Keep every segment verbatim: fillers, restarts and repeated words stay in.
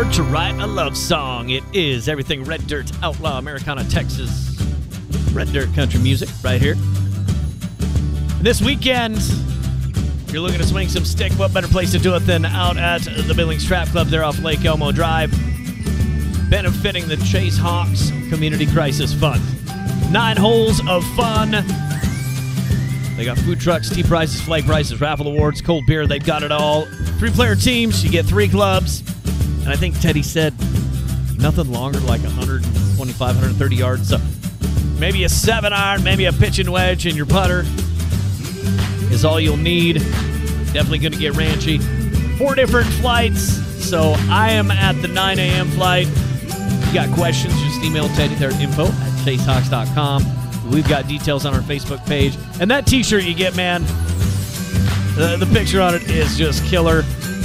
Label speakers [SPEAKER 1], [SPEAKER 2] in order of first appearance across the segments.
[SPEAKER 1] to write a love song. It is everything Red Dirt, Outlaw, Americana, Texas. Red Dirt country music right here. This weekend, if you're looking to swing some stick, what better place to do it than out at the Billings Trap Club there off Lake Elmo Drive, benefiting the Chase Hawks Community Crisis Fund. Nine holes of fun. They got food trucks, tea prices, flag prices, raffle awards, cold beer. They've got it all. Three-player teams. You get three clubs. And I think Teddy said nothing longer, like one twenty-five, one thirty yards. So maybe a seven iron, maybe a pitching wedge, and your putter is all you'll need. Definitely going to get ranchy. Four different flights. So I am at the nine a.m. flight. If you got questions, just email Teddy there at info at chase hawks dot com. We've got details on our Facebook page. And that t-shirt you get, man, the, the picture on it is just killer.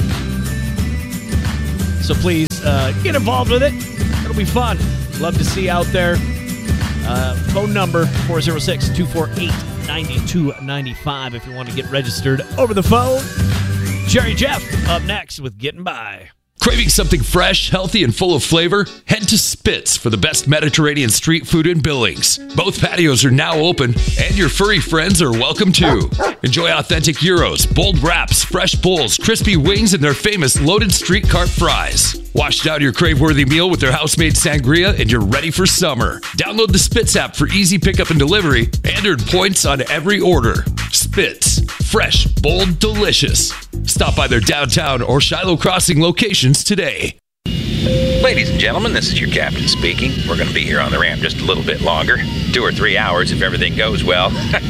[SPEAKER 1] So please uh, get involved with it. It'll be fun. Love to see you out there. Uh, phone number four oh six, two four eight, nine two nine five if you want to get registered over the phone. Jerry Jeff up next with Getting By.
[SPEAKER 2] Craving something fresh, healthy, and full of flavor? Head to Spitz for the best Mediterranean street food in Billings. Both patios are now open, and your furry friends are welcome too. Enjoy authentic gyros, bold wraps, fresh bowls, crispy wings, and their famous loaded street cart fries. Wash down your crave-worthy meal with their house-made sangria, and you're ready for summer. Download the Spitz app for easy pickup and delivery, and earn points on every order. Spitz. Fresh, bold, delicious. Stop by their downtown or Shiloh Crossing locations today.
[SPEAKER 3] Ladies and gentlemen, this is your captain speaking. We're going to be here on the ramp just a little bit longer. Two or three hours if everything goes well.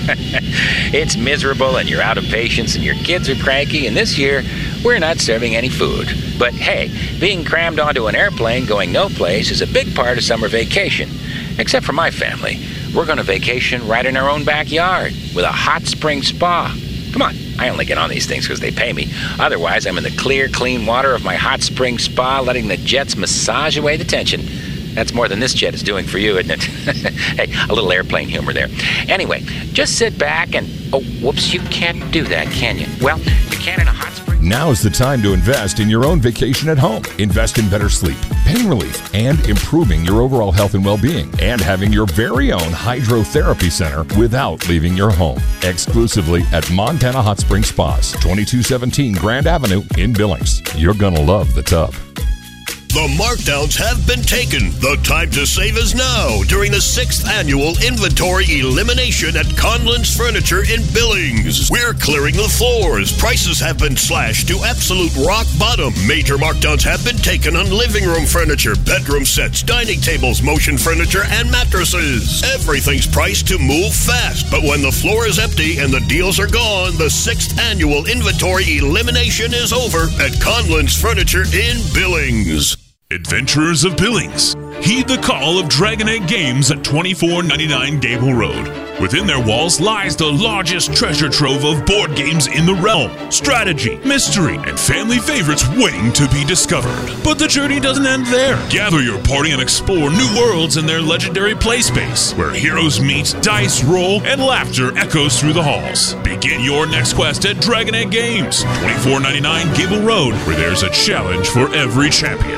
[SPEAKER 3] It's miserable and you're out of patience and your kids are cranky, and this year we're not serving any food. But hey, being crammed onto an airplane going no place is a big part of summer vacation. Except for my family. We're going to vacation right in our own backyard with a hot spring spa. Come on, I only get on these things because they pay me. Otherwise, I'm in the clear, clean water of my hot spring spa, letting the jets massage away the tension. That's more than this jet is doing for you, isn't it? Hey, a little airplane humor there. Anyway, just sit back and... Oh, whoops, you can't do that, can you? Well, you can in a hot spring...
[SPEAKER 4] Now's the time to invest in your own vacation at home. Invest in better sleep, pain relief, and improving your overall health and well-being, and having your very own hydrotherapy center without leaving your home. Exclusively at Montana Hot Spring Spas, twenty-two seventeen Grand Avenue in Billings. You're gonna love the tub.
[SPEAKER 5] The markdowns have been taken. The time to save is now during the sixth annual inventory elimination at Conlon's Furniture in Billings. We're clearing the floors. Prices have been slashed to absolute rock bottom. Major markdowns have been taken on living room furniture, bedroom sets, dining tables, motion furniture, and mattresses. Everything's priced to move fast, but when the floor is empty and the deals are gone, the sixth annual inventory elimination is over at Conlon's Furniture in Billings.
[SPEAKER 6] Adventurers of Billings, heed the call of Dragon Egg Games at twenty-four ninety-nine Gable Road. Within their walls lies the largest treasure trove of board games in the realm. Strategy, mystery, and family favorites waiting to be discovered. But the journey doesn't end there. Gather your party and explore new worlds in their legendary play space, where heroes meet, dice roll, and laughter echoes through the halls. Begin your next quest at Dragon Egg Games, twenty-four ninety-nine Gable Road, where there's a challenge for every champion.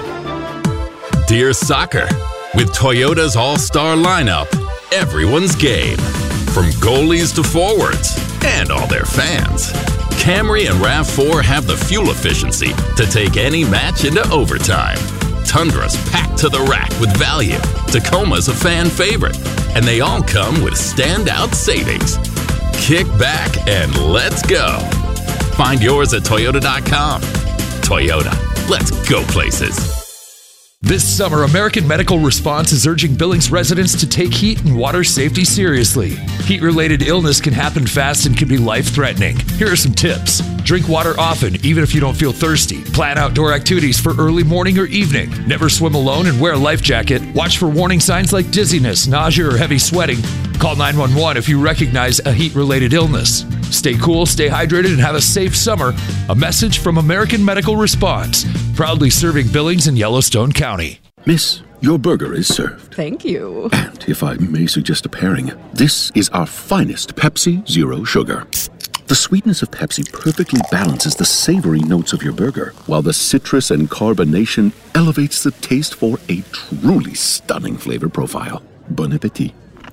[SPEAKER 7] Dear Soccer, with Toyota's all-star lineup, everyone's game. From goalies to forwards, and all their fans. Camry and RAV four have the fuel efficiency to take any match into overtime. Tundra's packed to the rack with value. Tacoma's a fan favorite. And they all come with standout savings. Kick back and let's go. Find yours at Toyota dot com. Toyota, let's go places.
[SPEAKER 2] This summer, American Medical Response is urging Billings residents to take heat and water safety seriously. Heat-related illness can happen fast and can be life-threatening. Here are some tips. Drink water often, even if you don't feel thirsty. Plan outdoor activities for early morning or evening. Never swim alone and wear a life jacket. Watch for warning signs like dizziness, nausea, or heavy sweating. Call nine one one if you recognize a heat-related illness. Stay cool, stay hydrated, and have a safe summer. A message from American Medical Response, proudly serving Billings and Yellowstone County.
[SPEAKER 8] Miss, your burger is served.
[SPEAKER 9] Thank you.
[SPEAKER 8] And if I may suggest a pairing, this is our finest Pepsi Zero Sugar. The sweetness of Pepsi perfectly balances the savory notes of your burger, while the citrus and carbonation elevates the taste for a truly stunning flavor profile. Bon appetit.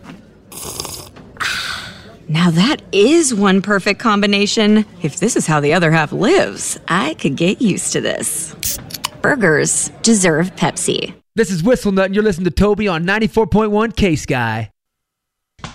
[SPEAKER 9] Now that is one perfect combination. If this is how the other half lives, I could get used to this. Burgers deserve Pepsi.
[SPEAKER 10] This is Whistlenut, and you're listening to Toby on ninety-four point one K-Sky.